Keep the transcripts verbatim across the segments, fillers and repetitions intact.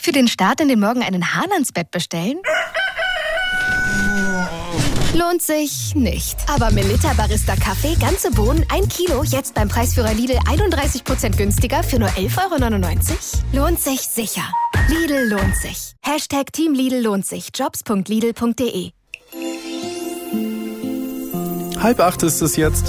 Für den Start in den Morgen einen Hahn ans Bett bestellen? Lohnt sich nicht. Aber Melitta Barista Kaffee, ganze Bohnen, ein Kilo, jetzt beim Preisführer Lidl einunddreißig Prozent günstiger für nur elf Euro neunundneunzig? Lohnt sich sicher. Lidl lohnt sich. Hashtag Team Lidl lohnt sich. Jobs punkt lidl punkt de. Halb acht ist es jetzt.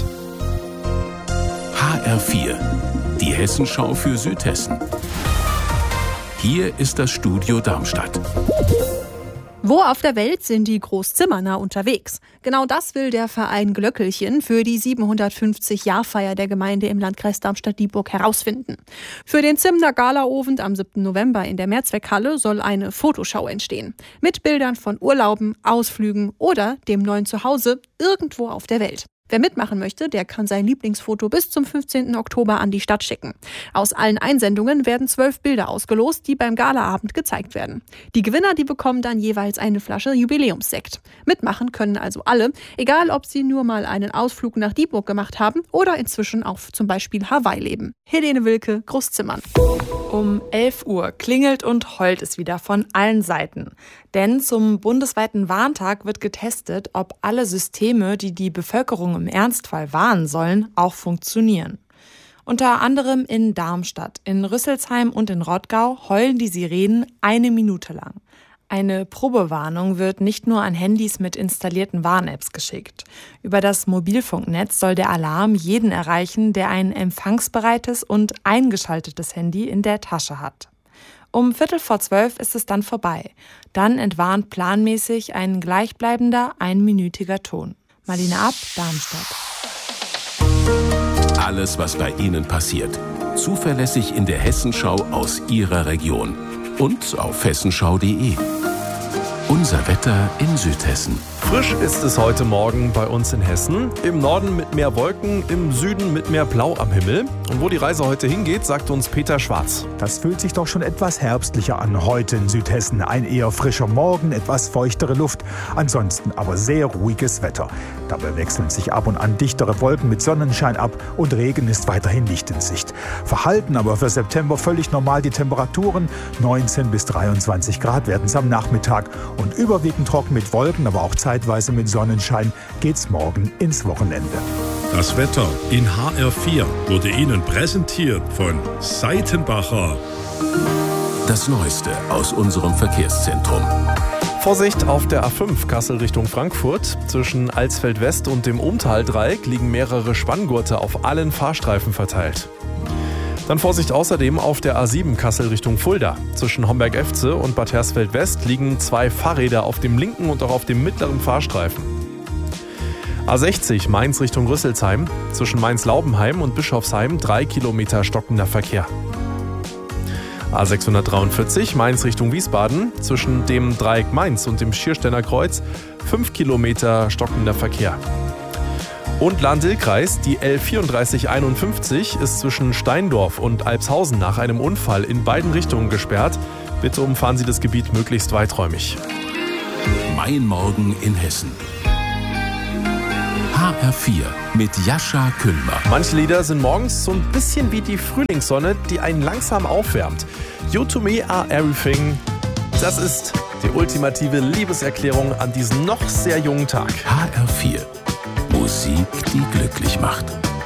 H R vier, die Hessenschau für Südhessen. Hier ist das Studio Darmstadt. Wo auf der Welt sind die Großzimmerner unterwegs? Genau das will der Verein Glöckelchen für die siebenhundertfünfzig-Jahrfeier der Gemeinde im Landkreis Darmstadt-Dieburg herausfinden. Für den Zimner Galaabend am siebten November in der Mehrzweckhalle soll eine Fotoschau entstehen. Mit Bildern von Urlauben, Ausflügen oder dem neuen Zuhause irgendwo auf der Welt. Wer mitmachen möchte, der kann sein Lieblingsfoto bis zum fünfzehnten Oktober an die Stadt schicken. Aus allen Einsendungen werden zwölf Bilder ausgelost, die beim Galaabend gezeigt werden. Die Gewinner, die bekommen dann jeweils eine Flasche Jubiläumssekt. Mitmachen können also alle, egal ob sie nur mal einen Ausflug nach Dieburg gemacht haben oder inzwischen auf zum Beispiel Hawaii leben. Helene Wilke, Großzimmern. Um elf Uhr klingelt und heult es wieder von allen Seiten. Denn zum bundesweiten Warntag wird getestet, ob alle Systeme, die die Bevölkerung im Ernstfall warnen sollen, auch funktionieren. Unter anderem in Darmstadt, in Rüsselsheim und in Rottgau heulen die Sirenen eine Minute lang. Eine Probewarnung wird nicht nur an Handys mit installierten Warn-Apps geschickt. Über das Mobilfunknetz soll der Alarm jeden erreichen, der ein empfangsbereites und eingeschaltetes Handy in der Tasche hat. Um Viertel vor zwölf ist es dann vorbei. Dann entwarnt planmäßig ein gleichbleibender, einminütiger Ton. Marlene Ab, Darmstadt. Alles, was bei Ihnen passiert. Zuverlässig in der Hessenschau aus Ihrer Region. Und auf hessenschau punkt de. Unser Wetter in Südhessen. Frisch ist es heute Morgen bei uns in Hessen. Im Norden mit mehr Wolken, im Süden mit mehr Blau am Himmel. Und wo die Reise heute hingeht, sagt uns Peter Schwarz. Das fühlt sich doch schon etwas herbstlicher an heute in Südhessen. Ein eher frischer Morgen, etwas feuchtere Luft. Ansonsten aber sehr ruhiges Wetter. Dabei wechseln sich ab und an dichtere Wolken mit Sonnenschein ab und Regen ist weiterhin nicht in Sicht. Verhalten aber für September völlig normal die Temperaturen. neunzehn bis dreiundzwanzig Grad werden es am Nachmittag. Und überwiegend trocken mit Wolken, aber auch zeitweise mit Sonnenschein geht's morgen ins Wochenende. Das Wetter in H R vier wurde Ihnen präsentiert von Seitenbacher. Das Neueste aus unserem Verkehrszentrum. Vorsicht auf der A fünf Kassel Richtung Frankfurt. Zwischen Alsfeld West und dem Umtaldreieck liegen mehrere Spanngurte auf allen Fahrstreifen verteilt. Dann Vorsicht außerdem auf der A sieben Kassel Richtung Fulda. Zwischen Homberg-Efze und Bad Hersfeld West liegen zwei Fahrräder auf dem linken und auch auf dem mittleren Fahrstreifen. A sechzig Mainz Richtung Rüsselsheim. Zwischen Mainz-Laubenheim und Bischofsheim drei Kilometer stockender Verkehr. A sechshundertdreiundvierzig Mainz Richtung Wiesbaden. Zwischen dem Dreieck Mainz und dem Schiersteiner Kreuz fünf Kilometer stockender Verkehr. Und Lahn-Dill-Kreis, die L vierunddreißig einundfünfzig ist zwischen Steindorf und Albshausen nach einem Unfall in beiden Richtungen gesperrt. Bitte umfahren Sie das Gebiet möglichst weiträumig. Mein Morgen in Hessen. H R vier mit Jascha Küllmer. Manche Lieder sind morgens so ein bisschen wie die Frühlingssonne, die einen langsam aufwärmt. You to me are everything. Das ist die ultimative Liebeserklärung an diesen noch sehr jungen Tag. H R vier. Musik, die glücklich macht.